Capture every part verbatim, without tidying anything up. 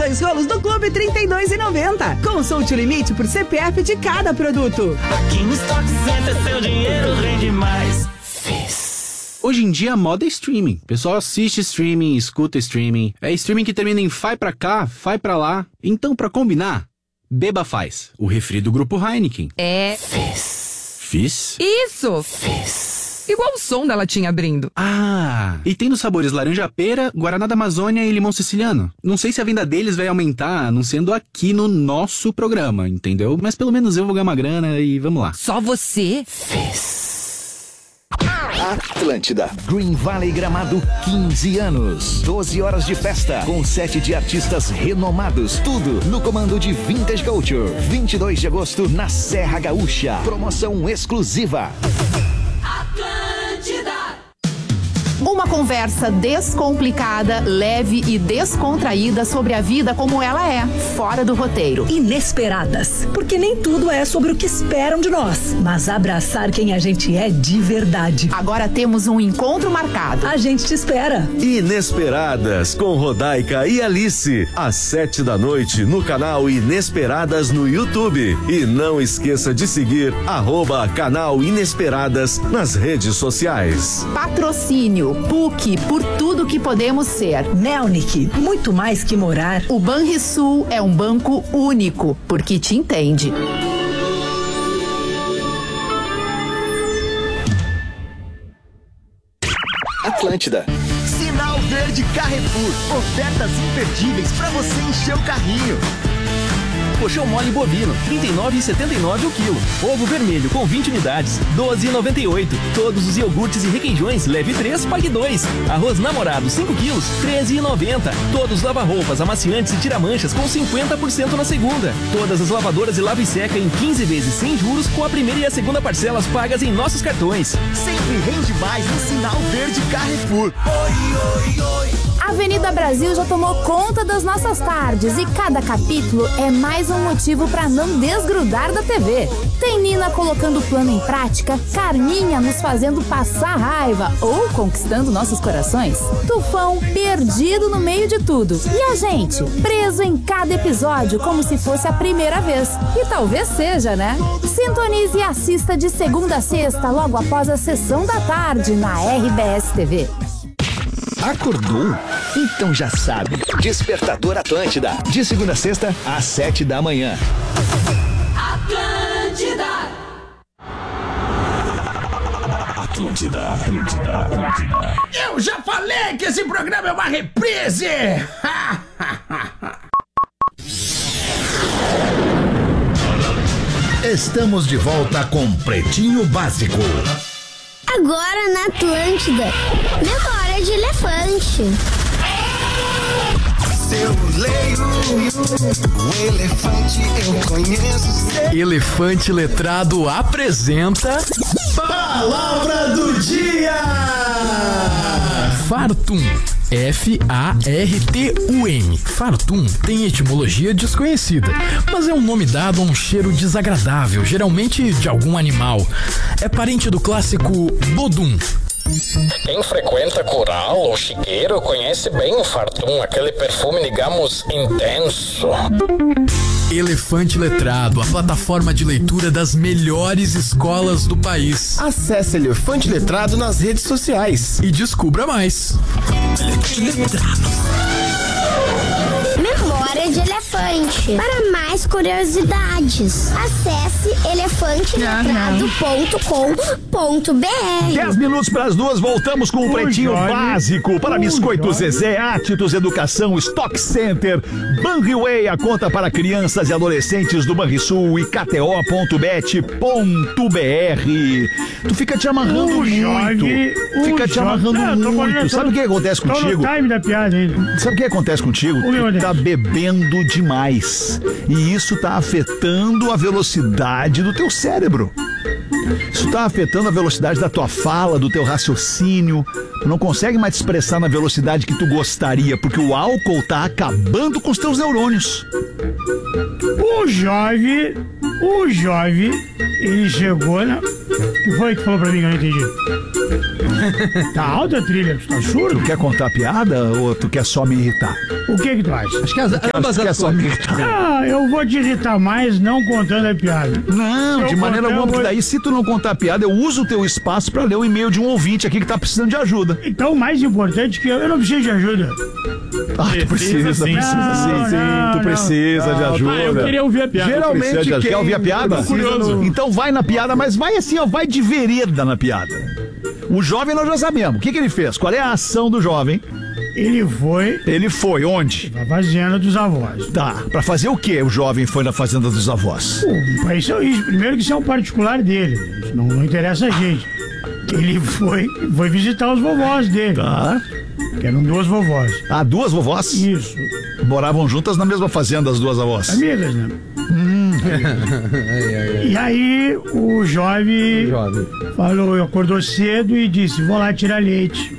dois rolos do Clube trinta e dois reais e noventa centavos. Consulte o limite por C P F de cada produto. Aqui no Stock Center seu dinheiro rende mais. Fez. Hoje em dia a moda é streaming. O pessoal assiste streaming, escuta streaming. É streaming que termina em fai pra cá, fai pra lá. Então, pra combinar, beba Faz, o refri do Grupo Heineken. É... Fez. Fiz? Isso! Fez. Igual o som da latinha abrindo. Ah, e tem nos sabores laranja-pera, Guaraná da Amazônia e limão siciliano. Não sei se a venda deles vai aumentar, anunciando aqui no nosso programa, entendeu? Mas pelo menos eu vou ganhar uma grana e vamos lá. Só você? Fez. Atlântida. Green Valley Gramado, quinze anos. doze horas de festa, com sete de artistas renomados. Tudo no comando de Vintage Culture. vinte e dois de agosto, na Serra Gaúcha. Promoção exclusiva. Uma conversa descomplicada, leve e descontraída sobre a vida como ela é, fora do roteiro. Inesperadas, porque nem tudo é sobre o que esperam de nós, mas abraçar quem a gente é de verdade. Agora temos um encontro marcado. A gente te espera. Inesperadas, com Rodaica e Alice, às sete da noite, no canal Inesperadas no YouTube. E não esqueça de seguir arroba canal Inesperadas nas redes sociais. Patrocínio P U C, por tudo que podemos ser. Melnick, muito mais que morar. O Banrisul é um banco único, porque te entende. Atlântida. Sinal Verde Carrefour. Ofertas imperdíveis para você encher o carrinho. Colchão mole bovino, trinta e nove reais e setenta e nove centavos o quilo. Ovo vermelho com vinte unidades, doze reais e noventa e oito centavos. Todos os iogurtes e requeijões, leve três, pague dois. Arroz namorado, cinco quilos, treze reais e noventa centavos. Todos os lava-roupas, amaciantes e tira-manchas com cinquenta por cento na segunda. Todas as lavadoras e lava e seca em quinze vezes sem juros, com a primeira e a segunda parcelas pagas em nossos cartões. Sempre rende mais no Sinal Verde Carrefour. Oi, oi, oi. Avenida Brasil já tomou conta das nossas tardes e cada capítulo é mais um motivo para não desgrudar da T V. Tem Nina colocando o plano em prática, Carminha nos fazendo passar raiva ou conquistando nossos corações, Tufão perdido no meio de tudo e a gente preso em cada episódio como se fosse a primeira vez. E talvez seja, né? Sintonize e assista de segunda a sexta logo após a sessão da tarde na R B S T V. Acordou? Então já sabe. Despertador Atlântida. De segunda a sexta, às sete da manhã. Atlântida. Atlântida, Atlântida, Atlântida. Eu já falei que esse programa é uma reprise! Estamos de volta com Pretinho Básico. Agora na Atlântida, memória de elefante. Seu leio, o elefante eu conheço. Elefante Letrado apresenta Palavra do Dia! Fartum. F A R T U M. Fartum tem etimologia desconhecida, mas é um nome dado a um cheiro desagradável, geralmente de algum animal. É parente do clássico bodum. Quem frequenta coral ou chiqueiro conhece bem o Fartum, aquele perfume, digamos, intenso. Elefante Letrado, a plataforma de leitura das melhores escolas do país. Acesse Elefante Letrado nas redes sociais e descubra mais. Elefante Letrado. Memória de elefante. Para mais curiosidades, acesse elefante letrado ponto com ponto b r. dez minutos para as duas, voltamos com o Pretinho Básico para Biscoito Zezé, Átitos Educação, Stock Center, Banriway, a conta para crianças e adolescentes do Banrisul e K T O ponto bet ponto b r. Tu fica te amarrando Uh, muito. Jorge, Fica uh, te Jorge. amarrando Não, tô muito. falando, Sabe o que acontece tô no contigo? time da piada ainda. Sabe o que acontece contigo? Tu tá bebendo demais. E isso tá afetando a velocidade do teu cérebro. Isso tá afetando a velocidade da tua fala, do teu raciocínio. Tu não consegue mais te expressar na velocidade que tu gostaria, porque o álcool tá acabando com os teus neurônios. O Jorge, o Jorge, ele chegou na, O que foi que falou pra mim que eu não entendi? Tá alta a trilha, tu tá surdo? Tu quer contar piada ou tu quer só me irritar? O que que tu acha? Acho que as, ambas Tu quer as só me coisas. irritar? Ah, eu vou te irritar mais não contando a piada. Não, Se de eu maneira contar, alguma, eu porque vou- daí se tu não contar piada, eu uso o teu espaço pra ler o e-mail de um ouvinte aqui que tá precisando de ajuda. Então, o mais importante é que eu, eu não preciso de ajuda. Ah, tu precisa, sim. precisa sim, Não, sim. não, Tu não. precisa de Ah, ajuda. eu queria ouvir a piada. Geralmente Precisa de ajuda. quer ouvir a piada? Tô curioso. Então vai na piada, mas vai assim, ó, vai de vereda na piada. O jovem nós já sabemos. O que, que ele fez? Qual é a ação do jovem? Ele foi Ele foi onde? pra fazenda dos avós. Tá. Pra fazer o que o jovem foi na fazenda dos avós? Pô, pra isso, isso, primeiro que isso é um particular dele. Isso não, não interessa a gente. Ele foi, foi visitar os vovós dele. Tá. Que eram duas vovós. Ah, duas vovós? Isso. Moravam juntas na mesma fazenda as duas avós. Amigas, né? E aí o jovem, Jovem. falou, acordou cedo e disse, vou lá tirar leite.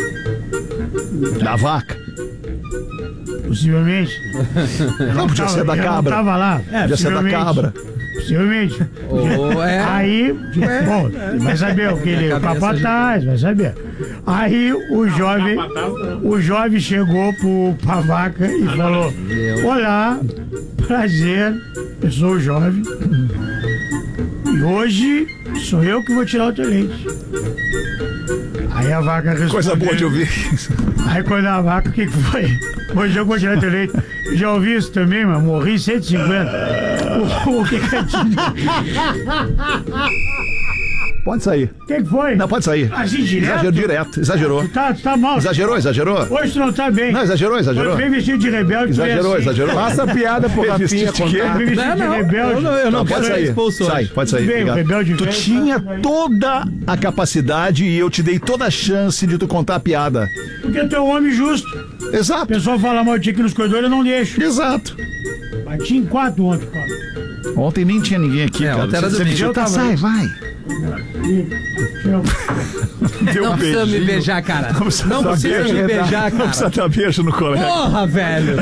Da vaca. Possivelmente. Eu Não, podia tava- ser da eu cabra. Não tava lá. É, Podia ser da possivelmente. cabra. Possivelmente. Ou é- Aí, bom, vai saber o que ele, o Cabeça capataz, vai saber. Aí o jovem, o jovem chegou pro, pra vaca e falou, olá, prazer, eu sou o jovem. E hoje sou eu que vou tirar o teu leite. Aí a vaca respondeu. Coisa boa de ouvir. Aí quando a vaca, o que que foi? Hoje eu vou tirar teu leite. Já ouvi isso também, mas morri cento e cinquenta. O, o que que eu te Pode sair. O que que foi? Não, pode sair. Assim, direto? Exagerou direto, exagerou. Tu tá, tu tá mal. Exagerou, exagerou. Hoje tu não tá bem. Não, exagerou, exagerou. Hoje vem vestido de rebelde. tu é Exagerou, assim. exagerou. Passa a piada pro Rafinha Vestido de quê? contar. Vem vestido Não, de não, rebelde. eu não, eu não Não, pode quero ser sair. expulso Sai, hoje. pode sair. Bem, o obrigado. rebelde Tu velho. tinha toda a capacidade e eu te dei toda a chance de tu contar a piada. Porque tu é um homem justo. O Exato. pessoal fala mal de ti aqui nos corredores, eu não deixo. Exato. Bati em quatro ontem, cara. Ontem nem tinha ninguém aqui, É, cara. ontem era Você domingo. pediu, Eu tá, tava sai, aí. vai. Deu Não um precisa me beijinho. beijar, cara. Não precisa Não dar precisa beijo, me né? beijar, Não precisa cara. dar beijo no colega. Porra, velho.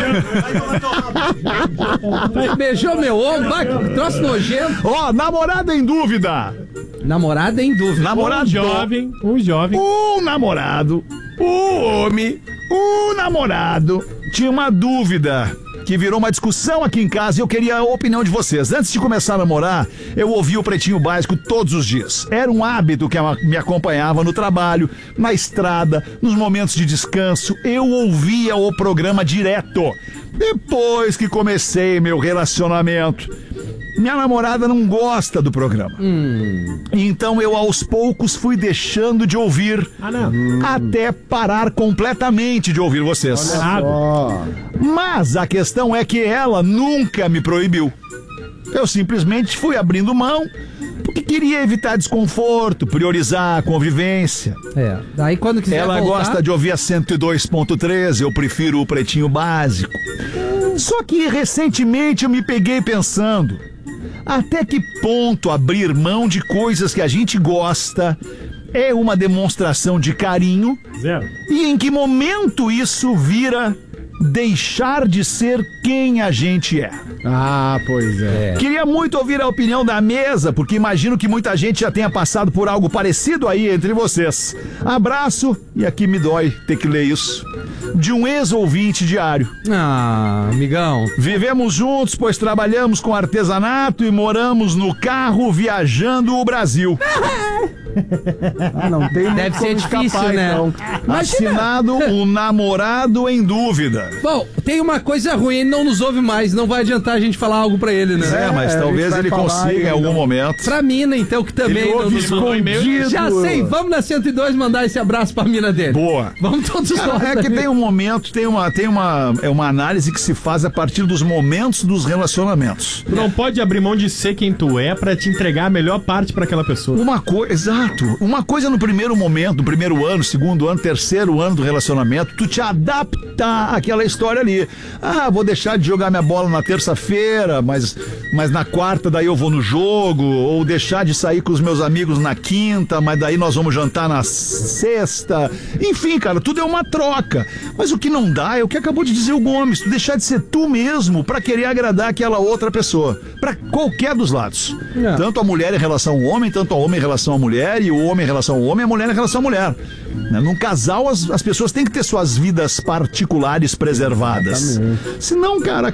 Beijou meu ombro, vai, que troço nojento. Ó, namorada em dúvida. Namorada em dúvida. Namorado. Um jovem, um jovem. O namorado, o homem, o namorado tinha uma dúvida que virou uma discussão aqui em casa e eu queria a opinião de vocês. Antes de começar a namorar, eu ouvia o Pretinho Básico todos os dias. Era um hábito que me acompanhava no trabalho, na estrada, nos momentos de descanso. Eu ouvia o programa direto. Depois que comecei meu relacionamento, minha namorada não gosta do programa. Hum. Então eu aos poucos fui deixando de ouvir Ah, não. até parar completamente de ouvir vocês. Errado. Mas a questão é que ela nunca me proibiu. Eu simplesmente fui abrindo mão porque queria evitar desconforto, priorizar a convivência. É, daí quando quiser Ela voltar, gosta de ouvir a cento e dois ponto três, eu prefiro o Pretinho Básico. Só que recentemente eu me peguei pensando, até que ponto abrir mão de coisas que a gente gosta é uma demonstração de carinho? Zero. E em que momento isso vira deixar de ser quem a gente é? Ah, pois é. Queria muito ouvir a opinião da mesa, porque imagino que muita gente já tenha passado por algo parecido aí entre vocês. Abraço, e aqui me dói ter que ler isso, de um ex-ouvinte diário. Ah, amigão. Vivemos juntos, pois trabalhamos com artesanato e moramos no carro viajando o Brasil. Ah, não tem muito Deve ser como difícil, escapar, né? então. Assinado o namorado em dúvida. Bom, tem uma coisa ruim, ele não nos ouve mais, não vai adiantar a gente falar algo pra ele, né? É, mas É, a talvez gente vai ele falar consiga em aí, algum então. momento. Pra mina, então, que também Ele não ouve nos ouve. escondido. Já sei, vamos na cento e dois mandar esse abraço pra mina dele. Boa. Vamos todos Cara, nós. é que ali. tem um momento, tem uma, tem uma, é uma análise que se faz a partir dos momentos dos relacionamentos. Tu não pode abrir mão de ser quem tu é pra te entregar a melhor parte pra aquela pessoa. Uma coisa, exato. Exato. Uma coisa no primeiro momento, no primeiro ano, segundo ano, terceiro ano do relacionamento, tu te adaptar àquela história ali. Ah, vou deixar de jogar minha bola na terça-feira, mas, mas na quarta daí eu vou no jogo, ou deixar de sair com os meus amigos na quinta, mas daí nós vamos jantar na sexta. Enfim, cara, tudo é uma troca. Mas o que não dá é o que acabou de dizer o Gomes, tu deixar de ser tu mesmo pra querer agradar aquela outra pessoa. Pra qualquer dos lados. É. Tanto a mulher em relação ao homem, tanto o homem em relação à mulher, e o homem em relação ao homem, e a mulher em relação à mulher. Né? Num casal, as, as pessoas têm que ter suas vidas particulares preservadas. Exatamente. Senão, cara,